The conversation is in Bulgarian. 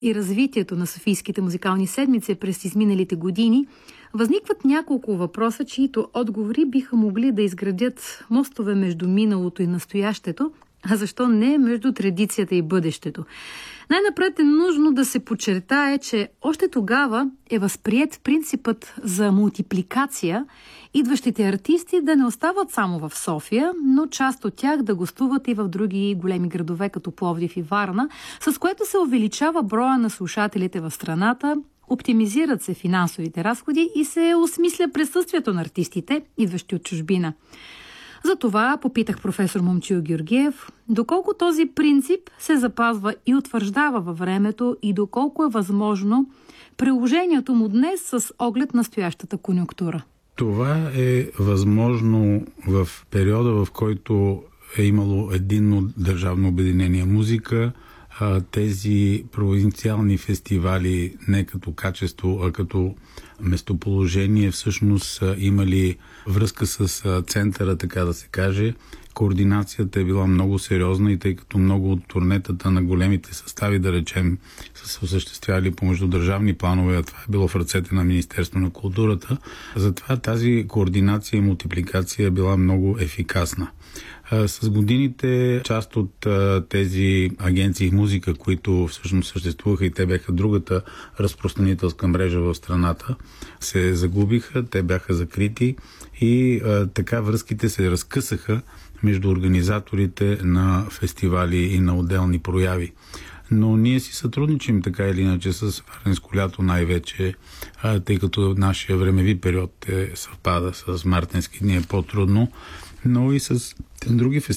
и развитието на Софийските музикални седмици през изминалите години, възникват няколко въпроса, чието отговори биха могли да изградят мостове между миналото и настоящето, а защо не между традицията и бъдещето. Най-напред е нужно да се подчертае, че още тогава е възприет принципът за мултипликация, идващите артисти да не остават само в София, но част от тях да гостуват и в други големи градове, като Пловдив и Варна, с което се увеличава броя на слушателите в страната, оптимизират се финансовите разходи и се осмисля присъствието на артистите, идващи от чужбина. Затова попитах професор Момчил Георгиев, доколко този принцип се запазва и утвърждава във времето и доколко е възможно приложението му днес с оглед настоящата конюнктура. Това е възможно в периода, в който е имало единно държавно обединение музика. Тези провинциални фестивали не като качество, а като местоположение всъщност имали връзка с центъра, така да се каже. Координацията е била много сериозна и тъй като много от турнетата на големите състави, да речем, са се осъществявали по междудържавни планове, а това е било в ръцете на Министерство на културата, затова тази координация и мултипликация е била много ефикасна. С годините част от тези агенции музика, които всъщност съществуваха и те бяха другата разпространителска мрежа в страната, се загубиха, те бяха закрити и така връзките се разкъсаха между организаторите на фестивали и на отделни прояви. Но ние си сътрудничим така или иначе с Варненско лято най-вече, тъй като нашия времеви период съвпада с мартенски дни, е по-трудно, но и с други фестивали.